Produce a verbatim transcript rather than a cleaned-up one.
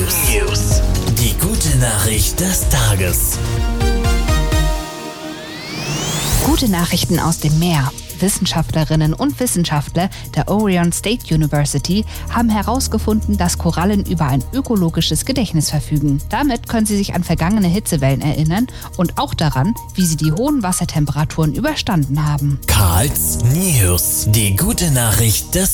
News. News. Die gute Nachricht des Tages. Gute Nachrichten aus dem Meer. Wissenschaftlerinnen und Wissenschaftler der Oregon State University haben herausgefunden, dass Korallen über ein ökologisches Gedächtnis verfügen. Damit können sie sich an vergangene Hitzewellen erinnern und auch daran, wie sie die hohen Wassertemperaturen überstanden haben. Karls News. Die gute Nachricht des